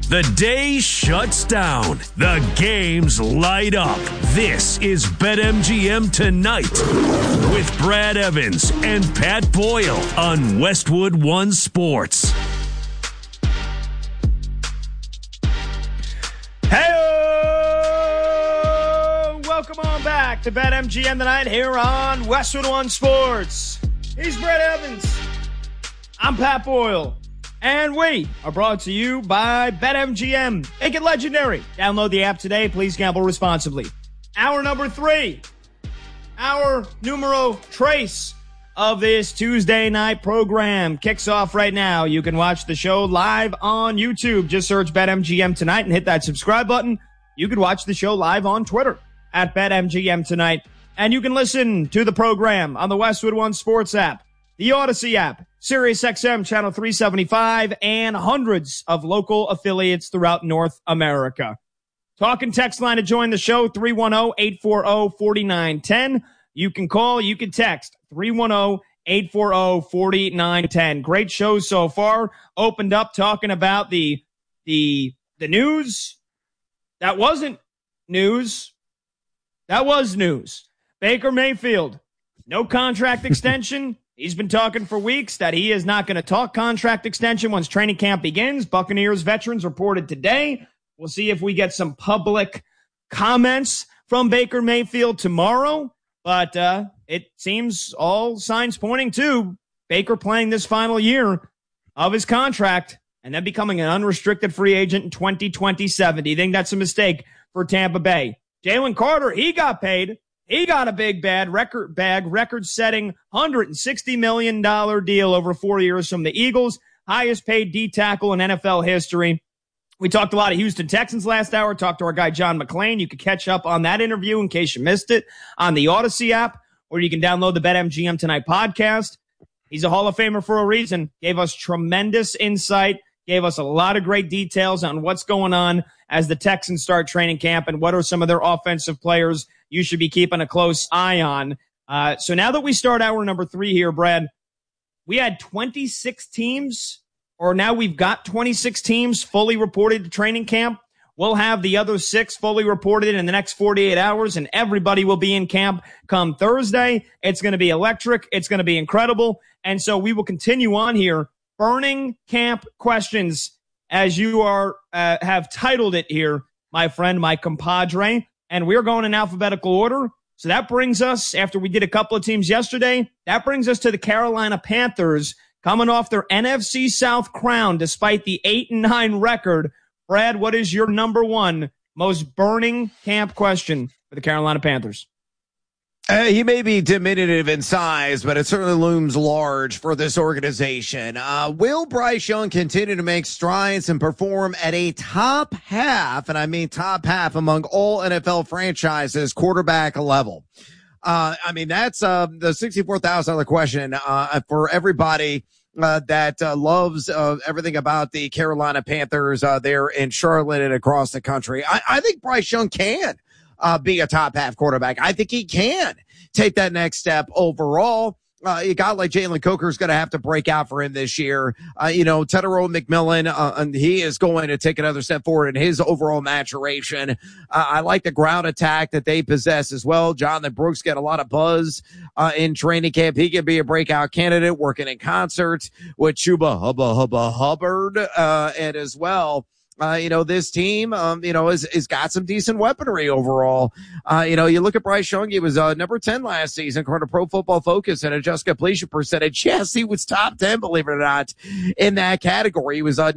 The day shuts down. The games light up. This is BetMGM Tonight with Brad Evans and Pat Boyle on Westwood One Sports. Hey, welcome on back to BetMGM Tonight here on Westwood One Sports. He's Brad Evans. I'm Pat Boyle. And we are brought to you by BetMGM. Make it legendary. Download the app today. Please gamble responsibly. Hour number 3. Our numero trace of this Tuesday night program kicks off right now. You can watch the show live on YouTube. Just search BetMGM Tonight and hit that subscribe button. You can watch the show live on Twitter at BetMGM Tonight. And you can listen to the program on the Westwood One Sports app, the Odyssey app, SiriusXM Channel 375, and hundreds of local affiliates throughout North America. Talking text line to join the show, 310-840-4910. You can call, you can text, 310-840-4910. Great show so far. Opened up talking about the news. That wasn't news. That was news. Baker Mayfield, no contract extension. He's been talking for weeks that he is not going to talk contract extension once training camp begins. Buccaneers veterans reported today. We'll see if we get some public comments from Baker Mayfield tomorrow. But it seems all signs pointing to Baker playing this final year of his contract and then becoming an unrestricted free agent in 2027. Do you think that's a mistake for Tampa Bay? Jalen Carter, he got paid. He got a big record-setting $160 million deal over 4 years from the Eagles, highest paid D tackle in NFL history. We talked a lot of Houston Texans last hour, talked to our guy John McClain. You can catch up on that interview in case you missed it on the Odyssey app, or you can download the BetMGM Tonight podcast. He's a Hall of Famer for a reason. Gave us tremendous insight, gave us a lot of great details on what's going on as the Texans start training camp and what are some of their offensive players you should be keeping a close eye on. So now that we start hour number 3 here, Brad, we had 26 teams, or now we've got 26 teams fully reported to training camp. We'll have the other 6 fully reported in the next 48 hours, and everybody will be in camp come Thursday. It's going to be electric. It's going to be incredible. And so we will continue on here. Burning camp questions, as you are have titled it here, my friend, my compadre. And we're going in alphabetical order. So that brings us, after we did a couple of teams yesterday, that brings us to the Carolina Panthers coming off their NFC South crown despite the 8-9 record. Brad, what is your number 1 most burning camp question for the Carolina Panthers? He may be diminutive in size, but it certainly looms large for this organization. Will Bryce Young continue to make strides and perform at a top half, and I mean top half among all NFL franchises, quarterback level? I mean, that's the $64,000 question for everybody that loves everything about the Carolina Panthers there in Charlotte and across the country. I think Bryce Young can be a top half quarterback. I think he can take that next step overall. A guy like Jalen Coker is going to have to break out for him this year. Tetairoa McMillan, and he is going to take another step forward in his overall maturation. I like the ground attack that they possess as well. Jonathan Brooks got a lot of buzz in training camp. He can be a breakout candidate working in concert with Chuba Hubbard, and as well. This team, has got some decent weaponry overall. You look at Bryce Young, he was number 10 last season, according to Pro Football Focus, and adjusted completion percentage. Yes, he was top 10, believe it or not, in that category. He was